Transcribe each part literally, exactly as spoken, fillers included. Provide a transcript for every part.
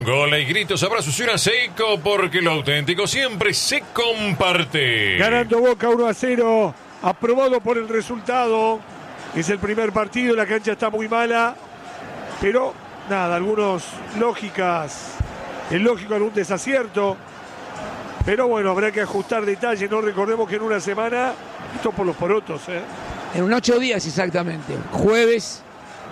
Goles y gritos, abrazos y un seco, porque lo auténtico siempre se comparte. Ganando Boca uno a cero, aprobado por el resultado. Es el primer partido, la cancha está muy mala, pero nada, algunas lógicas, es lógico algún desacierto, pero bueno, habrá que ajustar detalles. No recordemos que en una semana, esto por los porotos, ¿eh? En un ocho días exactamente, jueves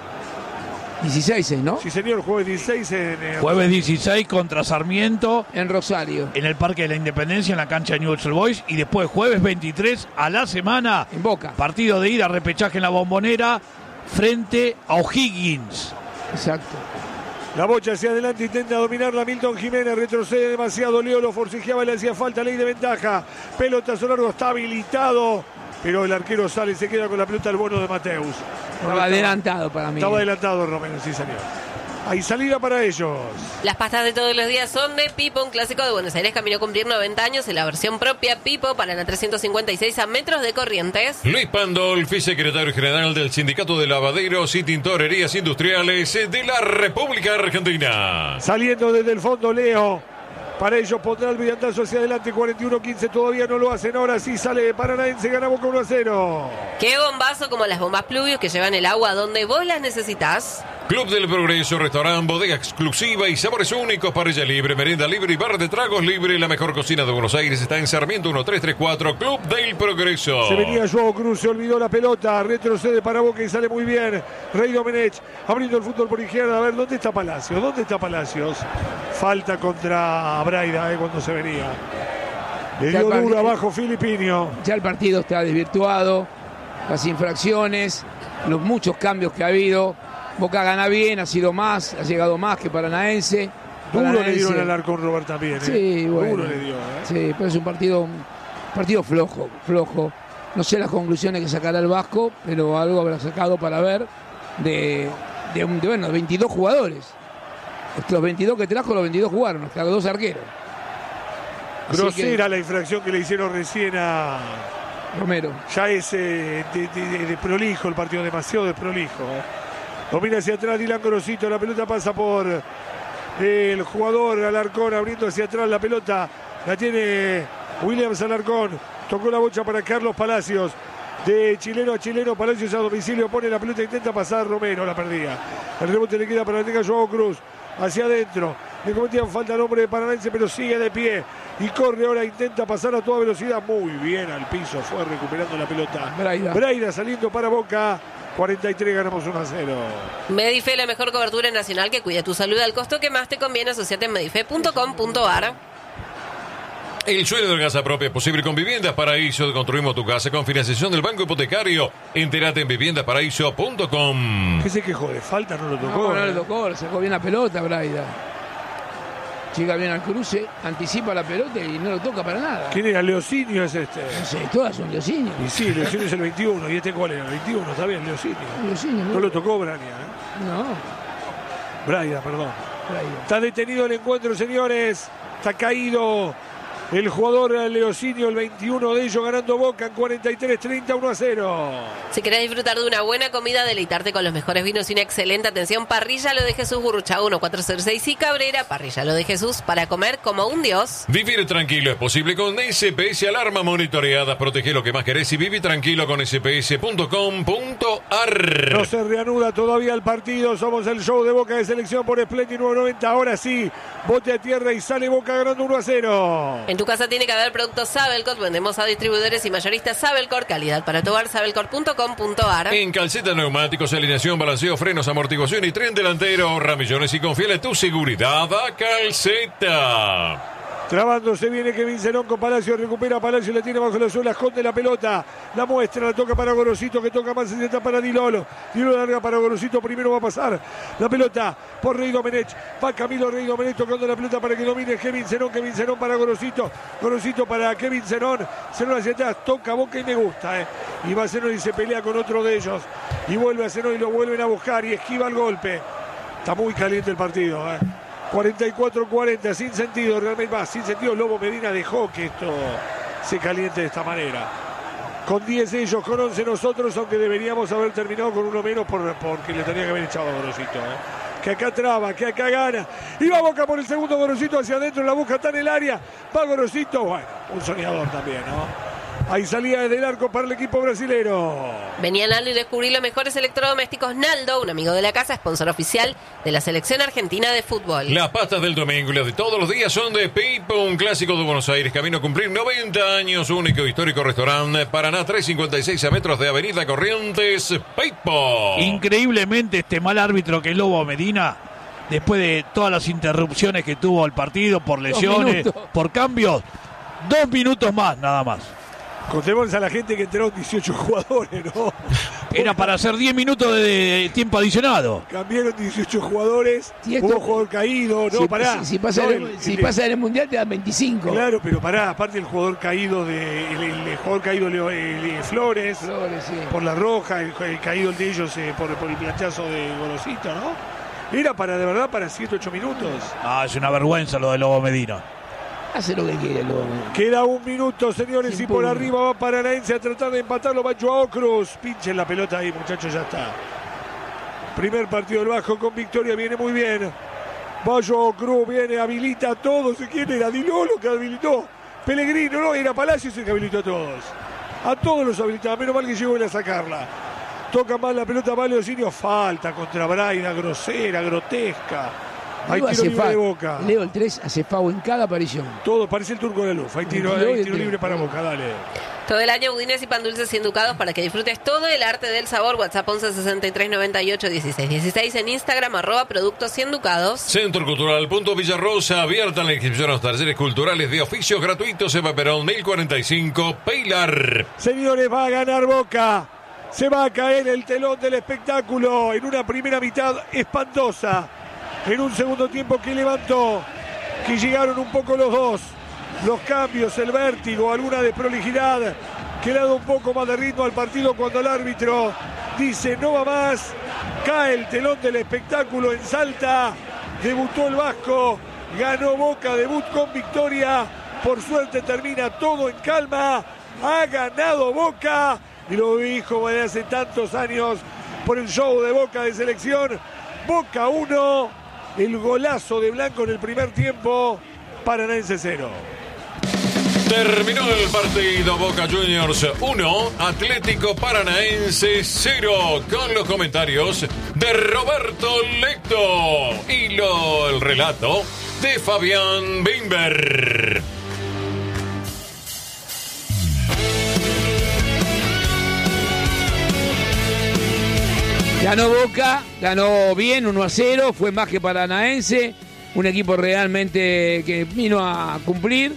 dieciséis, ¿no? Sí, señor, jueves dieciséis en... en Jueves dieciséis contra Sarmiento. En Rosario. En el Parque de la Independencia, en la cancha de Newell's Old Boys. Y después jueves veintitrés a la semana. En Boca. Partido de ida, repechaje en la Bombonera, frente a O'Higgins. Exacto. La bocha hacia adelante, intenta dominarla Milton Jiménez, retrocede demasiado, Leo lo forcejeaba, le hacía falta, ley de ventaja. Pelotazo largo, está habilitado, pero el arquero sale y se queda con la pelota el bono de Mateus. Estaba, estaba adelantado para mí. Estaba adelantado Romero, sí señor. Hay salida para ellos. Las pastas de todos los días son de Pipo, un clásico de Buenos Aires. Caminó a cumplir noventa años en la versión propia Pipo, para la trescientos cincuenta y seis a metros de Corrientes. Luis Pandolfi, secretario general del Sindicato de Lavaderos y Tintorerías Industriales de la República Argentina. Saliendo desde el fondo Leo. Para ellos pondrá el brillantazo hacia adelante, cuarenta y uno quince, todavía no lo hacen. Ahora sí sale Paranaense, gana Boca uno a cero. Qué bombazo, como las bombas Pluvius que llevan el agua donde vos las necesitas. Club del Progreso, restaurante, bodega exclusiva y sabores únicos, parrilla libre, merienda libre y bar de tragos libre. La mejor cocina de Buenos Aires está en Sarmiento mil trescientos treinta y cuatro, Club del Progreso. Se venía Joao Cruz, se olvidó la pelota, retrocede para Boca y sale muy bien. Rey Domenech abriendo el fútbol por izquierda. A ver, ¿dónde está Palacios? ¿Dónde está Palacios? Falta contra Braida, eh, cuando se venía. Le dio duro abajo Filipinho. Ya el partido está desvirtuado, las infracciones, los muchos cambios que ha habido. Boca gana bien, ha sido más, ha llegado más que Paranaense. Duro Paranaense. le dieron al Alarcón Robert también. ¿eh? Sí, bueno. Duro le dio. ¿eh? Sí, pero es un partido, un partido flojo, flojo. No sé las conclusiones que sacará el Vasco, pero algo habrá sacado para ver de, de, de bueno, veintidós jugadores. Los veintidós que trajo, los veintidós jugaron, los dos arqueros. Así Grosera que, la infracción que le hicieron recién a Romero. Ya es eh, de, de, de prolijo el partido, demasiado de prolijo. ¿eh? Domina hacia atrás Dylan Grosito, la pelota pasa por el jugador Alarcón, abriendo hacia atrás la pelota, la tiene Williams Alarcón, tocó la bocha para Carlos Palacios, de chileno a chileno, Palacios a domicilio, pone la pelota, intenta pasar Romero, la perdía. El rebote le queda para la tenga Joao Cruz, hacia adentro, le cometían falta al hombre de Paranaense, pero sigue de pie y corre ahora, intenta pasar a toda velocidad, muy bien al piso, fue recuperando la pelota. Braida, Braida saliendo para Boca. cuarenta y tres, ganamos uno a cero. Medife, la mejor cobertura nacional que cuida tu salud al costo que más te conviene. Asociate en medife punto com punto ar. El sueño de casa propia es posible con Viviendas Paraíso. Construimos tu casa con financiación del Banco Hipotecario. Entérate en viviendas paraíso punto com. ¿Qué se quejó? ¿De falta? No lo tocó. No, no le tocó, le sacó bien la pelota, Braida. Llega bien al cruce, anticipa la pelota y no lo toca para nada. ¿Quién era? ¿Leocinio es este? No sé, todas son Leocinio. Y sí, Leocinio es el veintiuno. ¿Y este cuál era? El veintiuno, está bien, Leocinio. Leocinio, no, no lo tocó Brania, ¿eh? No. Braida, perdón. Braida. Está detenido el encuentro, señores. Está caído el jugador Leocinio, el veintiuno de ellos, ganando Boca en cuarenta y tres treinta, uno a cero. Si querés disfrutar de una buena comida, deleitarte con los mejores vinos y una excelente atención, Parrilla Lo de Jesús, Gurruchaga uno cuatro cero seis y Cabrera. Parrilla Lo de Jesús, para comer como un dios. Vivir tranquilo es posible con S P S Alarma Monitoreadas. Protege lo que más querés y viví tranquilo con S P S punto com punto ar. No se reanuda todavía el partido. Somos el show de Boca de selección por Splendid nueve noventa. Ahora sí, bote a tierra y sale Boca ganando uno a cero. En tu casa tiene que haber productos Sabelcor. Vendemos a distribuidores y mayoristas Sabelcor. Calidad para tu hogar, sabelcor punto com punto ar. En calcetas, neumáticos, alineación, balanceo, frenos, amortiguación y tren delantero. Ahorra millones y confía en tu seguridad a Calceta. Trabándose viene Kevin Zenón con Palacio, recupera Palacio, la tiene bajo la suela, esconde la pelota, la muestra, la toca para Gorosito, que toca más, está para Dilolo, Dilolo larga para Gorosito, primero va a pasar la pelota por Rey Domenech, va Camilo Rey Domenech tocando la pelota para que domine Kevin Zenón, Kevin Zenón para Gorosito, Gorosito para Kevin Zenón, Zenón hacia atrás, toca Boca y me gusta, eh. y va Zenón y se pelea con otro de ellos, y vuelve a Zenón y lo vuelven a buscar y esquiva el golpe, está muy caliente el partido, eh. cuarenta y cuatro cuarenta, sin sentido, realmente más, sin sentido. Lobo Medina dejó que esto se caliente de esta manera. Con diez ellos, con once nosotros, aunque deberíamos haber terminado con uno menos por, porque le tenía que haber echado a Gorosito. ¿eh? que acá traba, que acá gana. Y va Boca por el segundo, Gorosito hacia adentro, la busca, está en el área. Va Gorosito, bueno, un soñador también, ¿no? Ahí salía desde el arco para el equipo brasilero. Venía Naldo y descubrí los mejores electrodomésticos. Naldo, un amigo de la casa, sponsor oficial de la selección argentina de fútbol. Las pastas del domingo y las de todos los días son de Pipo, un clásico de Buenos Aires, camino a cumplir noventa años, único histórico restaurante, Paraná trescientos cincuenta y seis a metros de Avenida Corrientes, Pipo. Increíblemente este mal árbitro que es Lobo Medina, después de todas las interrupciones que tuvo el partido por lesiones, por cambios, dos minutos más nada más. Contemos a la gente que entraron dieciocho jugadores, ¿no? Era para hacer diez minutos de tiempo adicionado. Cambiaron dieciocho jugadores, esto, hubo jugador caído, no, si, pará. Si, si pasa, no, el, el, si el, pasa en el Mundial te dan veinticinco. Claro, pero pará, aparte el jugador caído de el, el, el jugador caído Leo, el, Flores, Flores sí. por la roja, el, el caído de ellos eh, por, por el planchazo de Gorosito, ¿no? Era para, de verdad, para siete, ocho minutos. Ah, es una vergüenza lo de Lobo Medina. Hace lo que quiere, Lobo. Queda un minuto, señores, Sin y por pugna. arriba va Paranaense a tratar de empatarlo. Va Joao Cruz. Pinchen la pelota ahí, muchachos, ya está. Primer partido del Bajo con victoria, viene muy bien. Va Joao Cruz, viene, habilita a todos. ¿Quién era? Dilolo que habilitó. Pellegrino, no, era Palacios el que habilitó a todos. A todos los habilitaba, menos mal que llegó él a sacarla. Toca mal la pelota, Vale Osinio, falta contra Braida, grosera, grotesca. Hay tiro libre de Boca. Leo el tres hace FAU en cada aparición. Todo, parece el turco de la luz. Hay tiro, hay tiro libre para Boca, dale. Todo el año budines y pan dulces y enducados para que disfrutes todo el arte del sabor. WhatsApp once sesenta y tres noventa y ocho dieciséis dieciséis. En Instagram, arroba productos y enducados. Centro Cultural Punto Villarrosa, abierta la inscripción a los talleres culturales de oficios gratuitos. Eva Perón, mil cuarenta y cinco, Pilar. Señores, va a ganar Boca. Se va a caer el telón del espectáculo en una primera mitad espantosa. En un segundo tiempo que levantó, que llegaron un poco los dos. Los cambios, el vértigo, alguna desprolijidad que le ha dado un poco más de ritmo al partido cuando el árbitro dice no va más. Cae el telón del espectáculo en Salta. Debutó el Vasco, ganó Boca, debut con victoria. Por suerte termina todo en calma. Ha ganado Boca. Y lo dijo desde hace tantos años por el show de Boca de selección. Boca uno. El golazo de Blanco en el primer tiempo. Paranaense cero. Terminó el partido. Boca Juniors uno, Atlético Paranaense cero. Con los comentarios de Roberto Lecto y lo, el relato de Fabián Bimber. Ganó Boca, ganó bien, uno a cero, fue más que Paranaense, un equipo realmente que vino a cumplir.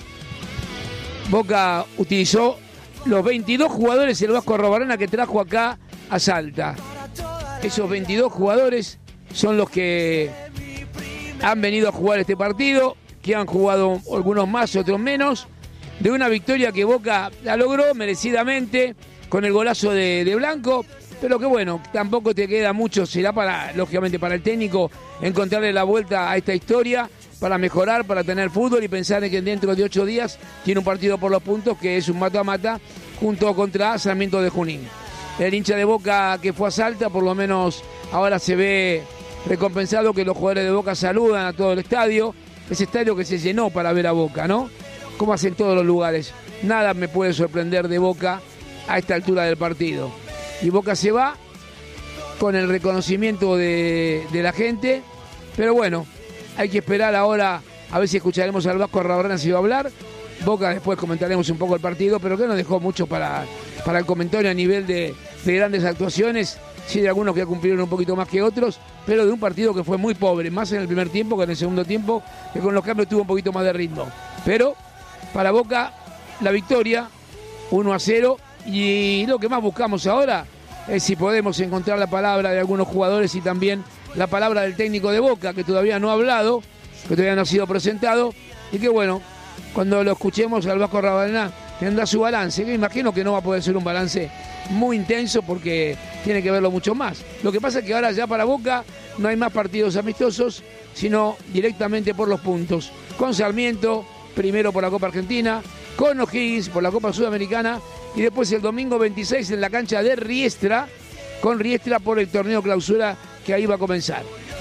Boca utilizó los veintidós jugadores el Vasco Arrobarrena que trajo acá a Salta. Esos veintidós jugadores son los que han venido a jugar este partido, que han jugado algunos más, otros menos, de una victoria que Boca la logró merecidamente con el golazo de, de Blanco. Pero que bueno, tampoco te queda mucho, será para, lógicamente para el técnico, encontrarle la vuelta a esta historia, para mejorar, para tener fútbol y pensar en que dentro de ocho días tiene un partido por los puntos que es un mata-mata junto contra Sarmiento de Junín. El hincha de Boca que fue a Salta, por lo menos ahora se ve recompensado que los jugadores de Boca saludan a todo el estadio, ese estadio que se llenó para ver a Boca, ¿no? Como hacen todos los lugares. Nada me puede sorprender de Boca a esta altura del partido. Y Boca se va con el reconocimiento de, de la gente. Pero bueno, hay que esperar ahora a ver si escucharemos al Vasco Arrobarrena si va a hablar. Boca después comentaremos un poco el partido, pero que nos dejó mucho para, para el comentario a nivel de, de grandes actuaciones. Sí, de algunos que cumplieron un poquito más que otros, pero de un partido que fue muy pobre, más en el primer tiempo que en el segundo tiempo, que con los cambios tuvo un poquito más de ritmo. Pero para Boca, la victoria, uno a cero. Y lo que más buscamos ahora es si podemos encontrar la palabra de algunos jugadores y también la palabra del técnico de Boca, que todavía no ha hablado, que todavía no ha sido presentado, y que bueno, cuando lo escuchemos al Vasco Arrobarrena tendrá su balance, que imagino que no va a poder ser un balance muy intenso porque tiene que verlo mucho más. Lo que pasa es que ahora ya para Boca no hay más partidos amistosos, sino directamente por los puntos. Con Sarmiento, primero por la Copa Argentina, con O'Higgins por la Copa Sudamericana, y después el domingo veintiséis en la cancha de Riestra, con Riestra por el torneo clausura que ahí va a comenzar.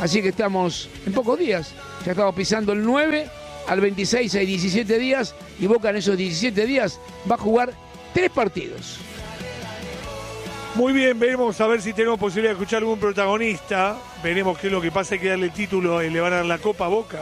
Así que estamos en pocos días. Ya estamos pisando el nueve, al veintiséis hay diecisiete días y Boca en esos diecisiete días va a jugar tres partidos. Muy bien, veremos a ver si tenemos posibilidad de escuchar algún protagonista. Veremos qué es lo que pasa, hay que darle el título y le van a dar la copa a Boca.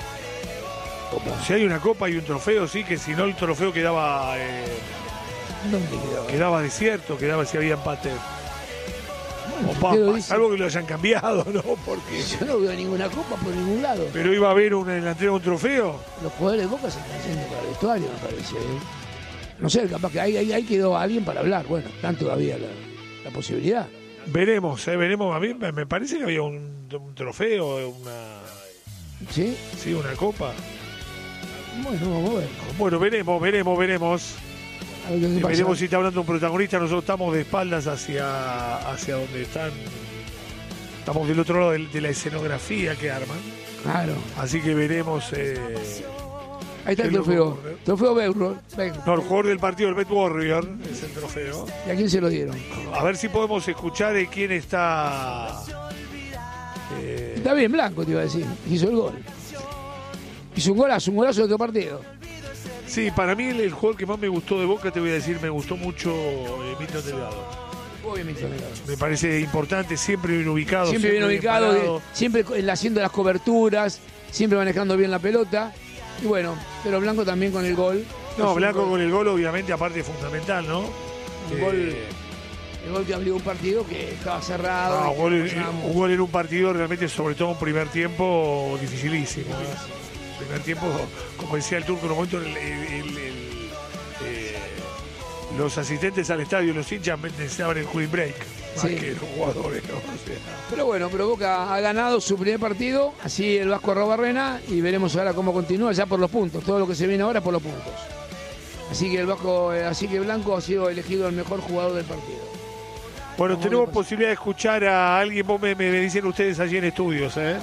Si hay una copa y un trofeo, sí, que si no el trofeo quedaba eh, ¿Dónde quedaba? quedaba desierto, quedaba si había empate. O ¿Qué lo papas, dice? algo que lo hayan cambiado, ¿no? Porque... Yo no veo ninguna copa por ningún lado. Pero iba a haber una, en la entrega un trofeo. Los jugadores de Boca se están yendo para el vestuario, me parece. ¿eh? No sé, capaz que ahí, ahí, ahí quedó alguien para hablar. Bueno, están todavía la, la posibilidad. Veremos, eh, veremos. A mí me me parece que había un, un trofeo, una, ¿Sí? sí, una copa. Bueno, vamos a ver. Bueno, veremos, veremos, veremos. A ver qué Y pasa. veremos si está hablando un protagonista. Nosotros estamos de espaldas hacia, hacia donde están. Estamos del otro lado de, de la escenografía que arman. Claro. Así que veremos. Eh, Ahí está el qué loco trofeo. ocurre. Trofeo Beurro. no, el jugador del partido, el Bet Warrior, es el trofeo. ¿Y a quién se lo dieron? A ver si podemos escuchar eh, quién está. eh, Está bien, Blanco, te iba a decir. Hizo el gol. Hizo un golazo, un golazo de otro partido. Sí, para mí el, el jugador que más me gustó de Boca, te voy a decir, me gustó mucho eh, Milton Delgado. Obviamente, negado. Me parece importante, siempre bien ubicado. Siempre bien ubicado, parado. eh, siempre co- haciendo las coberturas, siempre manejando bien la pelota. Y bueno, pero Blanco también con el gol. No, Es un Blanco gol- con el gol, obviamente, aparte es fundamental, ¿no? Un Eh, gol, el gol que abrió un partido que estaba cerrado. no, y un, gol, que pasábamos. un gol en un partido realmente, sobre todo un primer tiempo, dificilísimo. ¿eh? Primer tiempo, como decía el turco en un momento, el, el- el- el- eh, los asistentes al estadio, los hinchas necesitaban el cooling break, más Sí. que los jugadores, ¿no? O sea, Pero bueno, pero Boca ha ganado su primer partido, así el Vasco Arrobarrena, y veremos ahora cómo continúa ya por los puntos. Todo lo que se viene ahora por los puntos. Así que el Vasco, eh, así que Blanco ha sido elegido el mejor jugador del partido. bueno, Vamos tenemos a ver qué pasa. posibilidad de escuchar a alguien, vos me, me- me dicen ustedes allí en estudios, ¿eh?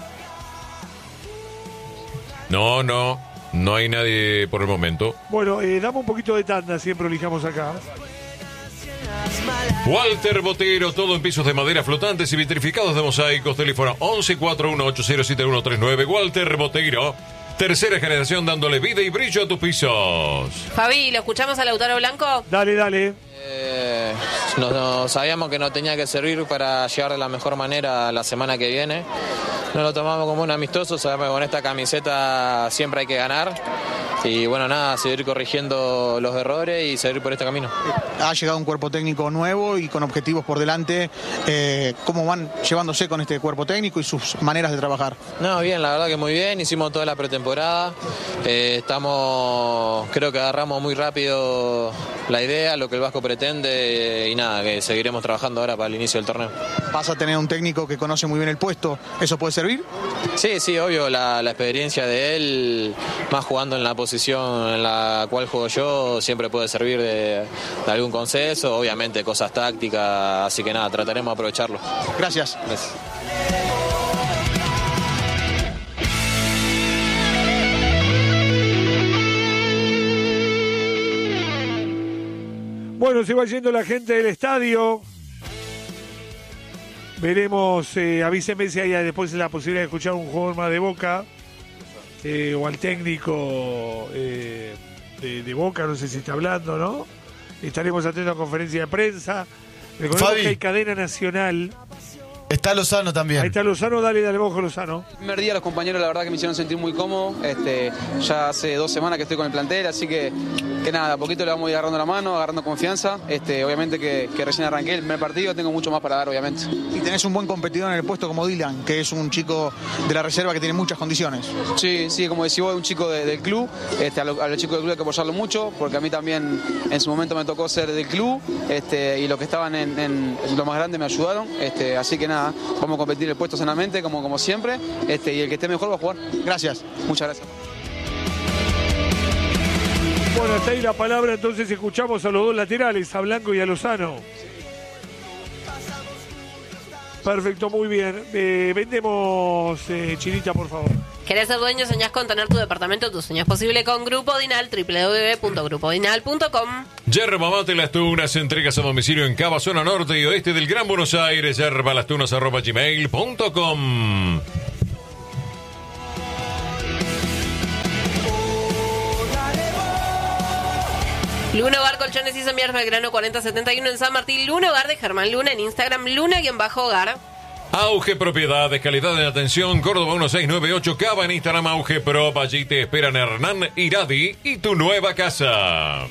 No, no, no hay nadie por el momento. Bueno, eh, dame un poquito de tanda, siempre elijamos acá. Walter Botero, todo en pisos de madera flotantes y vitrificados de mosaicos. Teléfono once cuarenta y uno ocho cero siete uno tres nueve. Walter Botero, tercera generación dándole vida y brillo a tus pisos. Fabi, ¿lo escuchamos a Lautaro Blanco? Dale, dale. Eh, no, no, sabíamos que nos tenía que servir para llegar de la mejor manera la semana que viene. No lo tomamos como un amistoso, sabemos que con esta camiseta siempre hay que ganar. Y bueno, nada, seguir corrigiendo los errores y seguir por este camino. Ha llegado un cuerpo técnico nuevo y con objetivos por delante. Eh, ¿Cómo van llevándose con este cuerpo técnico y sus maneras de trabajar? No, bien, la verdad que muy bien, hicimos toda la pretemporada. Eh, estamos, creo que agarramos muy rápido la idea, lo que el Vasco pretende, y nada, que seguiremos trabajando ahora para el inicio del torneo. ¿Vas a tener un técnico que conoce muy bien el puesto? ¿Eso puede servir? Sí, sí, obvio, la, la experiencia de él, más jugando en la posición en la cual juego yo, siempre puede servir de, de algún consenso, obviamente cosas tácticas, así que nada, trataremos de aprovecharlo. Gracias. Gracias. Bueno, se va yendo la gente del estadio. Veremos, eh, avísenme si hay después la posibilidad de escuchar un jugador más de Boca. Eh, o al técnico eh, de, de Boca, no sé si está hablando, ¿no? Estaremos atentos a conferencia de prensa. Recordemos Fabi. que hay cadena nacional. Está Lozano también. Ahí está Lozano, dale, dale, vos con Lozano. El primer día los compañeros la verdad que me hicieron sentir muy cómodo. Este, ya hace dos semanas que estoy con el plantel, así que, que nada, a poquito le vamos a ir agarrando la mano, agarrando confianza. Este, obviamente que, que recién arranqué el primer partido, tengo mucho más para dar, obviamente. Y tenés un buen competidor en el puesto como Dylan, que es un chico de la reserva que tiene muchas condiciones. Sí, sí, como decís vos, un chico de- del club. Este, a, lo- a los chicos del club hay que apoyarlo mucho, porque a mí también en su momento me tocó ser del club, este, y los que estaban en, en lo más grande me ayudaron. Este, así que nada, vamos a competir el puesto sanamente, como, como siempre, este, y el que esté mejor va a jugar. Gracias. Muchas gracias. Bueno, hasta ahí la palabra, entonces escuchamos a los dos laterales, a Blanco y a Lozano. Perfecto, muy bien. Eh, vendemos, eh, Chinita, por favor. ¿Querés ser dueño? ¿Soñás con tener tu departamento? Tu sueño es posible con Grupo Dinal, doble u doble u doble u punto grupo dinal punto com. Yerba Mate Las Tunas, entregas a domicilio en Cava, zona norte y oeste del Gran Buenos Aires. Yerba Las Tunas arroba gmail punto com. Luna Hogar Colchones y Semillas Belgrano cuarenta setenta y uno en San Martín. Luna Hogar de Germán Luna en Instagram, Luna-Hogar. Auge Propiedades, calidad de atención, Córdoba uno seis nueve ocho, Cava en Instagram, Auge Pro. Allí te esperan Hernán Iradi y tu nueva casa.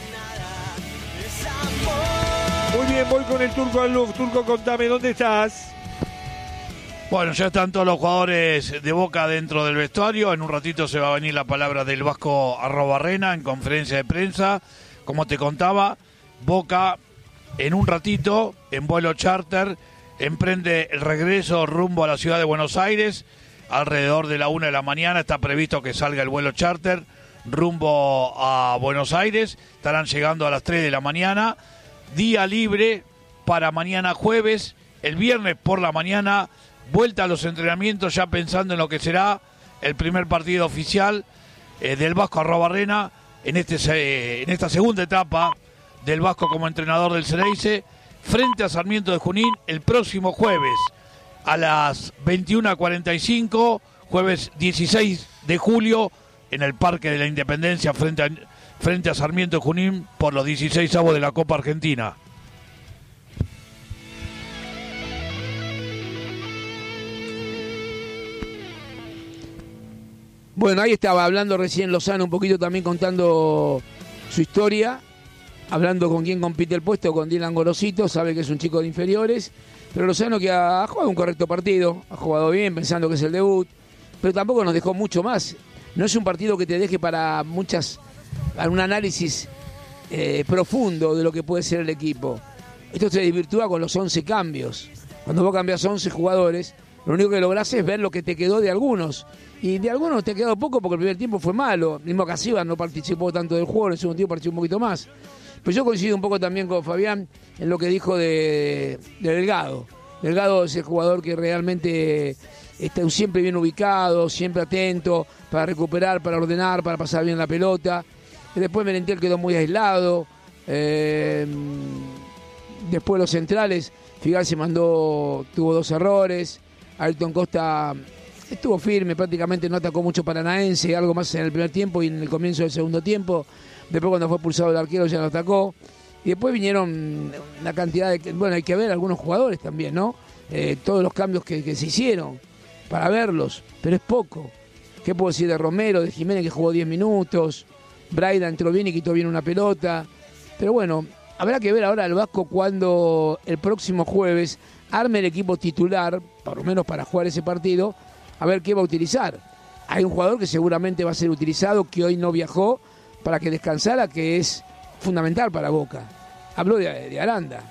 Muy bien, voy con el Turco al Louvre. Turco, contame, ¿dónde estás? Bueno, ya están todos los jugadores de Boca dentro del vestuario. En un ratito se va a venir la palabra del Vasco Arrobarrena en conferencia de prensa. Como te contaba, Boca en un ratito, en vuelo charter, emprende el regreso rumbo a la ciudad de Buenos Aires. Alrededor de la una de la mañana está previsto que salga el vuelo charter rumbo a Buenos Aires. Estarán llegando a las tres de la mañana. Día libre para mañana jueves. El viernes por la mañana, vuelta a los entrenamientos, ya pensando en lo que será el primer partido oficial eh, del Vasco Arrobarrena en, este, eh, en esta segunda etapa del Vasco como entrenador del Ceneice, frente a Sarmiento de Junín el próximo jueves a las veintiuna cuarenta y cinco, jueves dieciséis de julio, en el Parque de la Independencia frente a, frente a Sarmiento de Junín por los dieciseisavos de la Copa Argentina. Bueno, ahí estaba hablando recién Lozano un poquito también contando su historia, hablando con quién compite el puesto, con Dylan Gorosito, sabe que es un chico de inferiores, pero Lozano que ha, ha jugado un correcto partido, ha jugado bien pensando que es el debut, pero tampoco nos dejó mucho más. No es un partido que te deje para muchas, para un análisis eh, profundo de lo que puede ser el equipo. Esto se desvirtúa con los once cambios. Cuando vos cambias once jugadores, lo único que lográs es ver lo que te quedó de algunos. Y de algunos te quedó poco porque el primer tiempo fue malo. Mismo Casiva no participó tanto del juego, en el segundo tiempo participó un poquito más. Pero yo coincido un poco también con Fabián en lo que dijo de, de Delgado. Delgado es el jugador que realmente está siempre bien ubicado, siempre atento para recuperar, para ordenar, para pasar bien la pelota. Y después Merentiel quedó muy aislado. Eh, después los centrales, Figal se mandó, tuvo dos errores. Ayrton Costa estuvo firme, prácticamente no atacó mucho Paranaense, algo más en el primer tiempo y en el comienzo del segundo tiempo. Después cuando fue expulsado el arquero ya no atacó. Y después vinieron una cantidad de... Bueno, hay que ver algunos jugadores también, ¿no? Eh, todos los cambios que, que se hicieron para verlos, pero es poco. ¿Qué puedo decir de Romero, de Jiménez que jugó diez minutos? Braida entró bien y quitó bien una pelota. Pero bueno, habrá que ver ahora al Vasco cuando el próximo jueves arme el equipo titular, por lo menos para jugar ese partido, a ver qué va a utilizar. Hay un jugador que seguramente va a ser utilizado, que hoy no viajó, para que descansara, que es fundamental para Boca. Hablo de, de Aranda.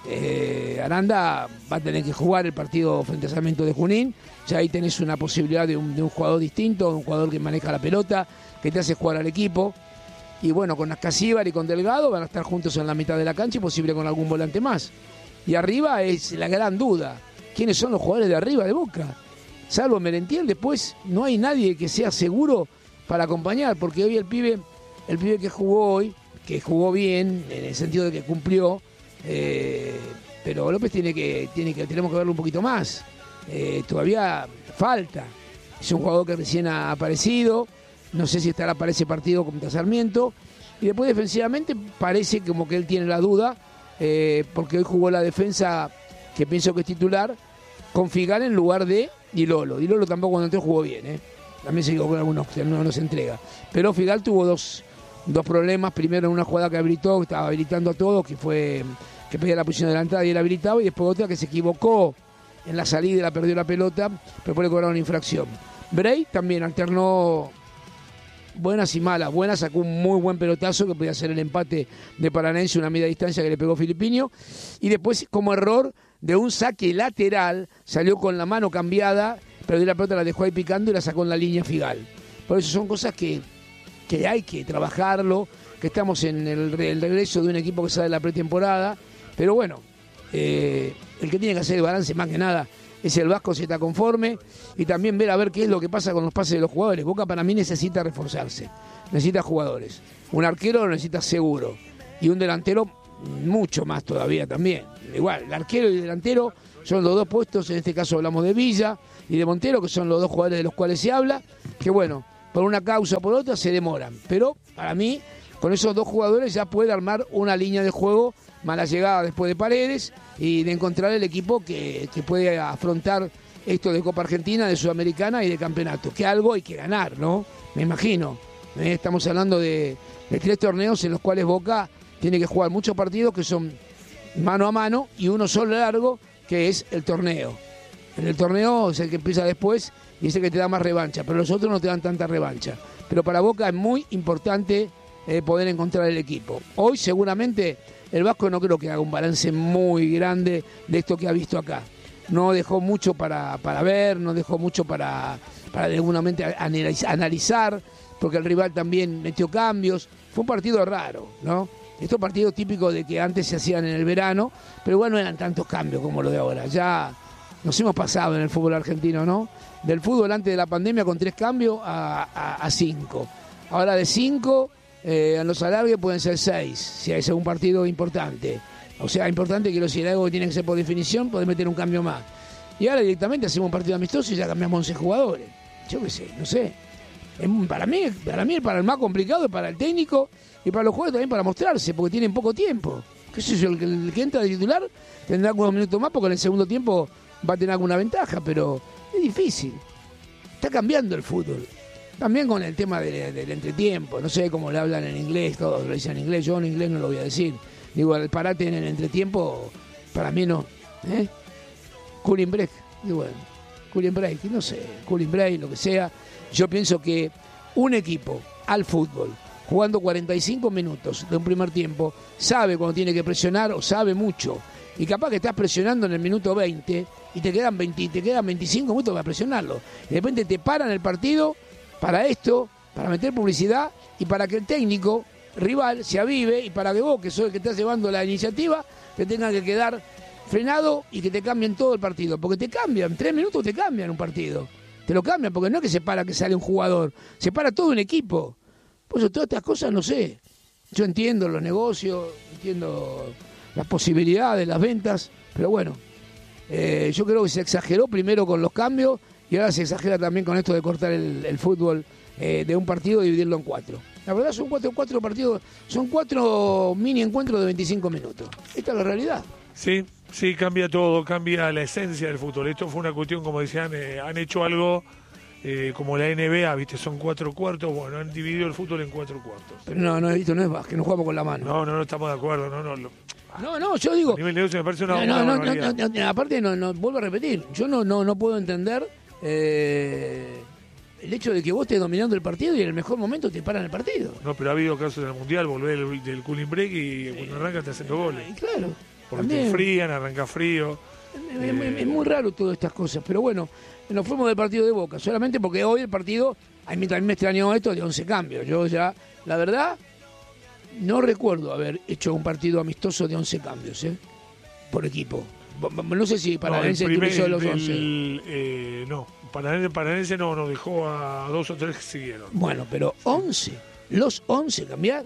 Eh, Aranda va a tener que jugar el partido frente a Sarmiento de Junín. Ya ahí tenés una posibilidad de un, de un jugador distinto, un jugador que maneja la pelota, que te hace jugar al equipo. Y bueno, con Ascasíbar y con Delgado van a estar juntos en la mitad de la cancha y posible con algún volante más. Y arriba es la gran duda. ¿Quiénes son los jugadores de arriba de Boca? Salvo Merentiel, después no hay nadie que sea seguro para acompañar, porque hoy el pibe, el pibe que jugó hoy, que jugó bien, en el sentido de que cumplió, eh, pero López tiene que, tiene que, tenemos que verlo un poquito más. Eh, todavía falta. Es un jugador que recién ha aparecido, no sé si estará para ese partido contra Sarmiento, y después defensivamente parece como que él tiene la duda, eh, porque hoy jugó la defensa, que pienso que es titular, con Figal en lugar de Di Lolo. Di Lolo tampoco cuando entró jugó bien, ¿eh? También se equivocó con algunos, no, no se entrega. Pero Figal tuvo dos, dos problemas. Primero en una jugada que habilitó, que estaba habilitando a todos, que fue que pedía la posición de la entrada y él habilitaba, y después otra que se equivocó en la salida y la perdió la pelota, pero después le cobraron infracción. Bray también alternó buenas y malas. Buenas, sacó un muy buen pelotazo que podía ser el empate de Paranaense, una media distancia que le pegó Filipinho, y después como error de un saque lateral, salió con la mano cambiada, pero de la pelota la dejó ahí picando y la sacó en la línea Figal. Por eso son cosas que, que hay que trabajarlo, que estamos en el, el regreso de un equipo que sale de la pretemporada, pero bueno, eh, el que tiene que hacer el balance más que nada es el Vasco, si está conforme, y también ver a ver qué es lo que pasa con los pases de los jugadores. Boca para mí necesita reforzarse, necesita jugadores. Un arquero lo necesita seguro, y un delantero mucho más todavía también. Igual, el arquero y el delantero son los dos puestos, en este caso hablamos de Villa y de Montero, que son los dos jugadores de los cuales se habla, que bueno, por una causa o por otra se demoran, pero para mí con esos dos jugadores ya puede armar una línea de juego, más la llegada después de Paredes, y de encontrar el equipo que, que puede afrontar esto de Copa Argentina, de Sudamericana y de campeonato, que algo hay que ganar, ¿no? Me imagino. ¿eh? Estamos hablando de, de tres torneos en los cuales Boca tiene que jugar muchos partidos que son mano a mano y uno solo largo, que es el torneo. En el torneo es el que empieza después y es el que te da más revancha, pero los otros no te dan tanta revancha. Pero para Boca es muy importante eh, poder encontrar el equipo. Hoy seguramente el Vasco no creo que haga un balance muy grande de esto que ha visto acá. No dejó mucho para, para ver, no dejó mucho para, para de alguna manera analizar, porque el rival también metió cambios. Fue un partido raro, ¿no? Estos partidos típicos de que antes se hacían en el verano, pero igual no eran tantos cambios como lo de ahora. Ya nos hemos pasado en el fútbol argentino, ¿no? Del fútbol antes de la pandemia con tres cambios a, a, a cinco. Ahora de cinco, eh, en los alargues pueden ser seis, si es un partido importante. O sea, importante que los si algo que tiene que ser por definición, poder meter un cambio más. Y ahora directamente hacemos un partido amistoso y ya cambiamos once jugadores. Yo qué sé, no sé. Es, para mí, para mí, para el más complicado es para el técnico y para los jugadores también para mostrarse, porque tienen poco tiempo. ¿Qué sé yo? El que, el que entra de titular tendrá algunos minutos más porque en el segundo tiempo va a tener alguna ventaja, pero es difícil. Está cambiando el fútbol. También con el tema del, del entretiempo. No sé cómo le hablan en inglés, todos lo dicen en inglés. Yo en inglés no lo voy a decir. Digo, el parate en el entretiempo, para mí no. ¿eh? Cooling break. Y bueno, cooling break, no sé, cooling break, lo que sea. Yo pienso que un equipo al fútbol, jugando cuarenta y cinco minutos de un primer tiempo, sabe cuando tiene que presionar o sabe mucho. Y capaz que estás presionando en el minuto veinte y te quedan veinte, te quedan veinticinco minutos para presionarlo. Y de repente te paran el partido para esto, para meter publicidad y para que el técnico rival se avive y para que vos, que sos el que estás llevando la iniciativa, te tenga que quedar frenado y que te cambien todo el partido. Porque te cambian, tres minutos te cambian un partido. Te lo cambian, porque no es que se para que sale un jugador, se para todo un equipo. Por eso todas estas cosas no sé. Yo entiendo los negocios, entiendo las posibilidades, las ventas, pero bueno, eh, yo creo que se exageró primero con los cambios y ahora se exagera también con esto de cortar el, el fútbol eh, de un partido y dividirlo en cuatro. La verdad son cuatro, cuatro partidos, son cuatro mini encuentros de veinticinco minutos. Esta es la realidad. Sí, sí, cambia todo, cambia la esencia del fútbol. Esto fue una cuestión, como decían, eh, han hecho algo eh, como la N B A, ¿viste? Son cuatro cuartos, bueno, han dividido el fútbol en cuatro cuartos. Pero no, no, esto no es básquet, no jugamos con la mano. No, no, no estamos de acuerdo, no, no. Lo, no, no, yo digo... A nivel de negocio me parece una... No, una no, no, no, no, no, aparte, no, no, vuelvo a repetir, yo no, no, no puedo entender... Eh, el hecho de que vos estés dominando el partido y en el mejor momento te paran el partido. No, pero ha habido casos en el Mundial, volver del, del cooling break y cuando arranca te haciendo goles. Y claro. Porque también. te frían, arranca frío. Es, es, eh, es muy raro todas estas cosas, pero bueno, nos fuimos del partido de Boca, solamente porque hoy el partido, a mí también me extrañó esto de once cambios. Yo ya, la verdad, no recuerdo haber hecho un partido amistoso de once cambios, ¿eh? Por equipo. No sé si Paranense no, utilizó de los once. Eh, no, Paranense, Paranense no, nos dejó a dos o tres que siguieron. Bueno, pero once, los once cambiar,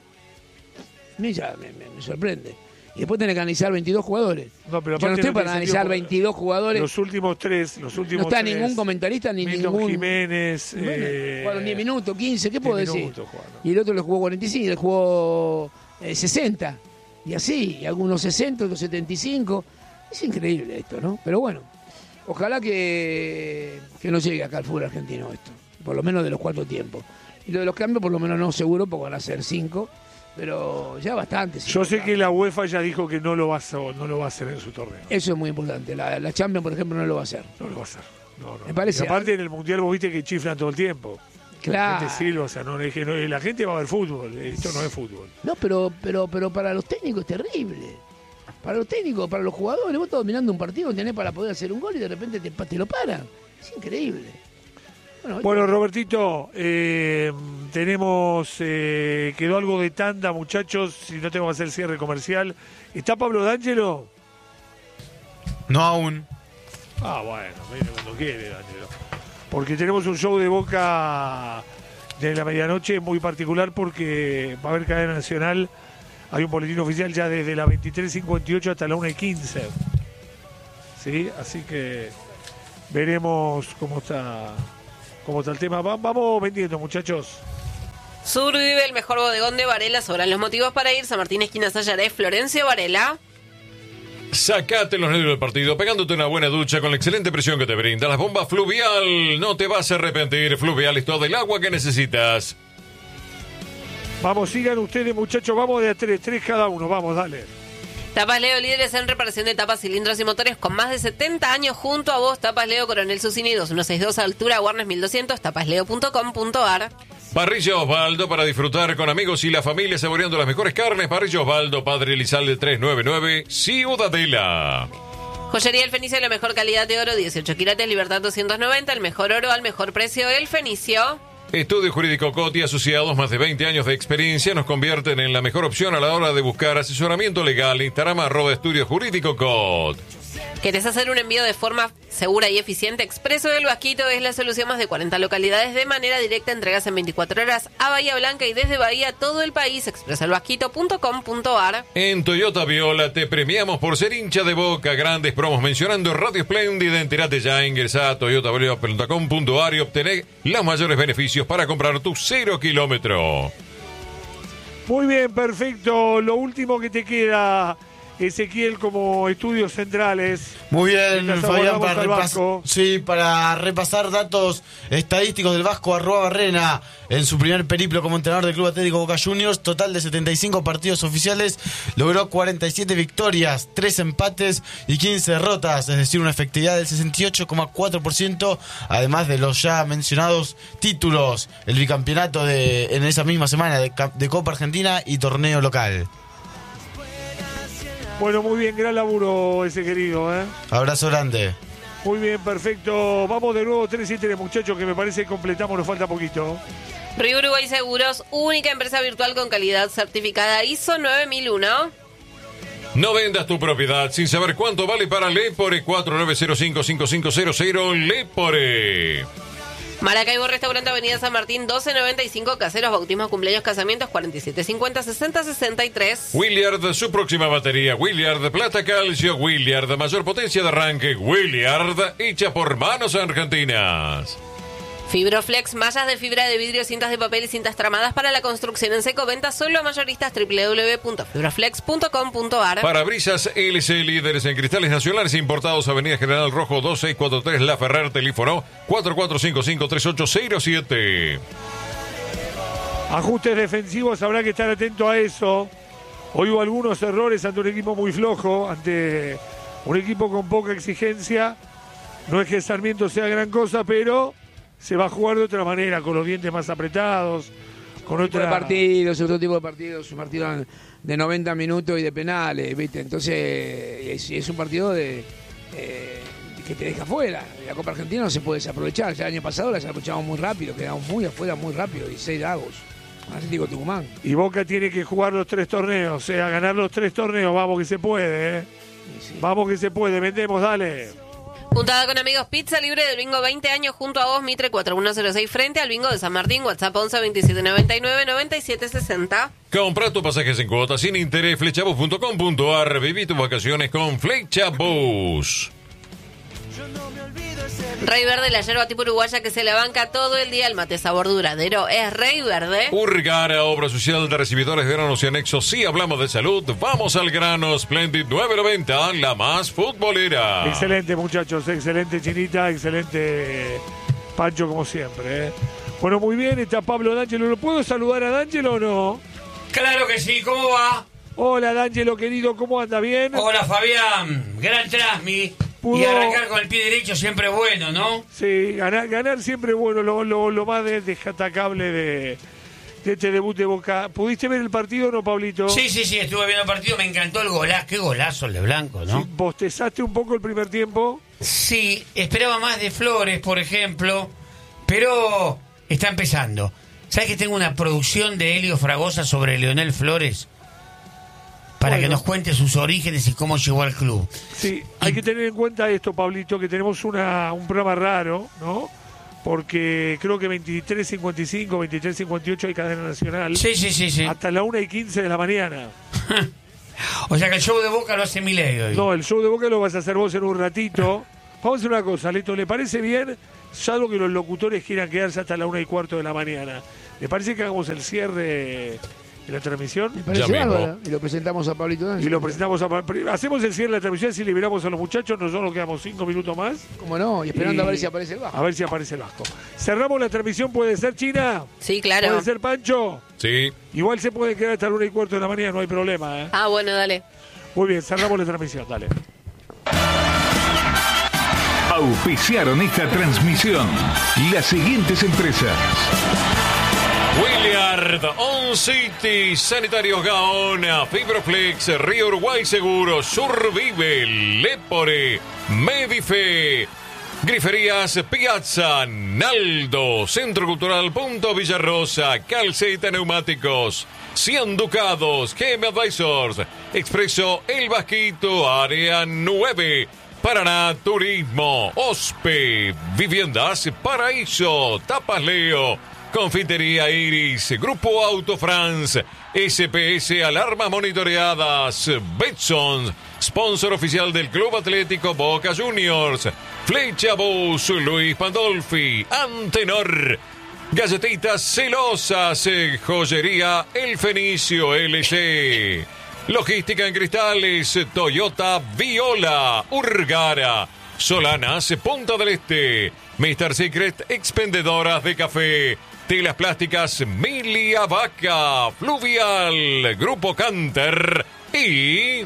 a mí ya me, me, me sorprende. Y después tenés que analizar veintidós jugadores. No, pero yo no estoy no para analizar veintidós jugadores. Los últimos tres, los últimos No está tres, ningún comentarista ni Milton ningún... Jiménez. Bueno, eh, jugaron diez minutos, quince, ¿qué puedo decir? Minutos, y el otro le jugó cuarenta y cinco, le jugó eh, sesenta. Y así, y algunos sesenta, otros setenta y cinco. Es increíble esto, ¿no? Pero bueno, ojalá que, que no llegue acá al fútbol argentino esto. Por lo menos de los cuatro tiempos. Y lo de los cambios, por lo menos no seguro, porque van a ser cinco. Pero ya bastante. Yo sé que la UEFA ya dijo que no lo va a hacer, no lo va a hacer en su torneo. Eso es muy importante. La, la Champions, por ejemplo, no lo va a hacer. No lo va a hacer. No, no. Me parece. Y aparte en el Mundial vos viste que chiflan todo el tiempo. Claro. La gente silba, o sea, no, es que no, la gente va a ver fútbol. Esto no es fútbol. No, pero, pero, pero para los técnicos es terrible. Para los técnicos, para los jugadores, vos estás dominando un partido, tenés para poder hacer un gol y de repente te, te lo paran. Es increíble. Bueno, bueno Robertito, eh, tenemos, eh, quedó algo de tanda, muchachos, si no tengo que hacer cierre comercial. ¿Está Pablo D'Angelo? No aún. Ah, bueno, viene cuando quiere D'Angelo. Porque tenemos un show de Boca de la medianoche muy particular porque va a haber cadena nacional. Hay un boletín oficial ya desde las veintitrés cincuenta y ocho hasta la una y quince. ¿Sí? Así que veremos cómo está, cómo está el tema. Va, vamos vendiendo, muchachos. Sur vive el mejor bodegón de Varela. Sobran los motivos para ir. San Martín, esquina Sayaré, Florencio Varela. Sacate los nervios del partido pegándote una buena ducha con la excelente presión que te brinda las bombas Fluvial. No te vas a arrepentir. Fluvial es todo el agua que necesitas. Vamos, sigan ustedes, muchachos. Vamos de a tres, tres cada uno. Vamos, dale. Tapas Leo, líderes en reparación de tapas, cilindros y motores con más de setenta años junto a vos. Tapas Leo, Coronel Susini dos mil sesenta y dos, altura Warnes mil doscientos, tapasleo punto com punto ar. Parrilla Osvaldo para disfrutar con amigos y la familia saboreando las mejores carnes. Parrilla Osvaldo, Padre Elizalde trescientos noventa y nueve, Ciudadela. Joyería El Fenicio, la mejor calidad de oro, dieciocho quilates, Libertad doscientos noventa, el mejor oro al mejor precio, El Fenicio. Estudio Jurídico Coti, asociados, más de veinte años de experiencia, nos convierten en la mejor opción a la hora de buscar asesoramiento legal. Instagram arroba Estudio Jurídico Cot. ¿Querés hacer un envío de forma segura y eficiente? Expreso del Vasquito es la solución. Más de cuarenta localidades de manera directa, entregas en veinticuatro horas a Bahía Blanca y desde Bahía todo el país. expreso el vasquito punto com punto ar. En Toyota Viola te premiamos por ser hincha de Boca. Grandes promos mencionando Radio Espléndida. Entérate ya, ingresá a toyota viola punto com punto ar y obtener los mayores beneficios para comprar tu cero kilómetro. Muy bien, perfecto. Lo último que te queda, Ezequiel, como estudios centrales. Muy bien, Mientras Fabián, abordamos para, al repas- Vasco. sí, para repasar datos estadísticos del Vasco Arroba Barrena en su primer periplo como entrenador del Club Atlético Boca Juniors. Total de setenta y cinco partidos oficiales, logró cuarenta y siete victorias, tres empates y quince derrotas, es decir, una efectividad del sesenta y ocho coma cuatro por ciento, además de los ya mencionados títulos, el bicampeonato de en esa misma semana de, Cap- de Copa Argentina y torneo local. Bueno, muy bien, gran laburo ese querido, ¿eh? Abrazo grande. Muy bien, perfecto. Vamos de nuevo tres y tres, muchachos, que me parece que completamos, nos falta poquito. Río Uruguay Seguros, única empresa virtual con calidad certificada I S O nueve mil uno. No vendas tu propiedad sin saber cuánto vale para Lepore. Cuatro nueve cero cinco cinco cinco cero cero Lepore. Maracaibo Restaurante, Avenida San Martín doce noventa y cinco, caseros, bautismos, cumpleaños, casamientos cuarenta y siete cincuenta, sesenta sesenta y tres. Williard, su próxima batería. Williard, plata calcio. Williard, mayor potencia de arranque. Williard, hecha por manos argentinas. Fibroflex, mallas de fibra de vidrio, cintas de papel y cintas tramadas para la construcción en seco. Venta solo a mayoristas. doble u doble u doble u punto fibroflex punto com punto ar. Parabrisas L C, líderes en cristales nacionales importados. Avenida General Rojo dos seis cuatro tres La Ferrer. Teléfono cuatro cuatro cinco cinco tres ocho cero siete. Ajustes defensivos, habrá que estar atento a eso. Hoy hubo algunos errores ante un equipo muy flojo, ante un equipo con poca exigencia. No es que Sarmiento sea gran cosa, pero se va a jugar de otra manera, con los dientes más apretados, con Otro tipo de otra... partidos, otro tipo de partidos, un partido de noventa minutos y de penales, ¿viste? Entonces es, es un partido de eh, que te deja afuera. La Copa Argentina no se puede desaprovechar. Ya el año pasado la desaprovechamos muy rápido, quedamos muy afuera muy rápido, dieciséis Lagos, Atlético Tucumán. Y Boca tiene que jugar los tres torneos, o sea, ganar los tres torneos, vamos que se puede, ¿eh? Sí. Vamos que se puede, vendemos, dale. Juntada con amigos, pizza libre del bingo veinte años junto a vos, Mitre cuatro uno cero seis, frente al bingo de San Martín. WhatsApp once veintisiete noventa y nueve noventa y siete sesenta. Compra tus pasajes en cuotas sin interés. Flechabus punto com punto ar. Viví tus vacaciones con Flechabus. Rey Verde, la yerba tipo uruguaya que se la banca todo el día. El mate sabor duradero es Rey Verde. Urgara, obra social de recibidores de granos y anexos. Si hablamos de salud, vamos al grano. Splendid nueve noventa, la más futbolera. Excelente, muchachos, excelente, Chinita, excelente, Pancho, como siempre, ¿eh? Bueno, muy bien, está Pablo D'Angelo. ¿Lo puedo saludar a D'Angelo o no? Claro que sí, ¿cómo va? Hola, D'Angelo, querido, ¿cómo anda? ¿Bien? Hola, Fabián, gran Trasmi. Pudo- Y arrancar con el pie derecho siempre es bueno, ¿no? Sí, ganar, ganar siempre es bueno, lo, lo, lo más de- destacable de, de este debut de Boca. ¿Pudiste ver el partido o no, Pablito? Sí, sí, sí, estuve viendo el partido, me encantó el golazo. Qué golazo el de Blanco, ¿no? Sí, ¿bostezaste un poco el primer tiempo? Sí, esperaba más de Flores, por ejemplo, pero está empezando. ¿Sabes que tengo una producción de Helio Fragosa sobre Leonel Flores? Para Bueno. que nos cuente sus orígenes y cómo llegó al club. Sí, hay que tener en cuenta esto, Pablito, que tenemos una, un programa raro, ¿no? Porque creo que veintitrés cincuenta y cinco, veintitrés cincuenta y ocho hay cadena nacional. Sí, sí, sí, sí. Hasta la una y quince de la mañana. O sea que el show de Boca lo hace Milei hoy. No, el show de Boca lo vas a hacer vos en un ratito. Vamos a hacer una cosa, Leto, ¿le parece bien? Salvo que los locutores quieran quedarse hasta la una y cuarto de la mañana. ¿Le parece que hagamos el cierre de la transmisión? Me parece bárbaro. Y lo presentamos a Pablito Danza. Y lo presentamos a Hacemos el cierre de la transmisión, si liberamos a los muchachos, nosotros nos quedamos cinco minutos más. ¿Cómo no? Y esperando Y- a ver si aparece el Vasco. A ver si aparece el Vasco. Cerramos la transmisión, ¿puede ser, China? Sí, claro. ¿Puede ser, Pancho? Sí. Igual se puede quedar hasta la una y cuarto de la mañana, no hay problema, ¿eh? Ah, bueno, dale. Muy bien, cerramos la transmisión, dale. Auspiciaron esta transmisión las siguientes empresas. Williard, On City, Sanitarios Gaona, Fibroflex, Río Uruguay Seguros, Survive, Lepore, Medife, Griferías Piazza, Naldo, Centro Cultural Punto Villarrosa, Calceta Neumáticos, Cien Ducados, G M Advisors, Expreso El Vasquito, Área nueve, Paraná Turismo, Ospe, Viviendas Paraíso, Tapas Leo, Confitería Iris, Grupo Auto France, S P S Alarmas Monitoreadas, Betson, sponsor oficial del Club Atlético Boca Juniors, Flecha Bus, Luis Pandolfi, Antenor, Galletitas Celosas, eh, Joyería El Fenicio L C, Logística en Cristales, Toyota Viola, Urgara, Solanas, Punta del Este, mister Secret, expendedoras de café, telas plásticas Milia Vaca, Fluvial, Grupo Canter y...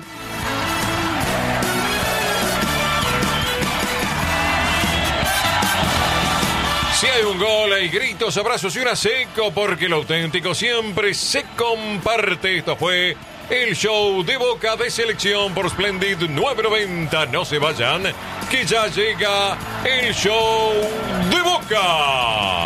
Si hay un gol, hay gritos, abrazos y una seco, porque lo auténtico siempre se comparte. Esto fue el show de Boca de Selección por Splendid nueve noventa. No se vayan, que ya llega el show de Boca.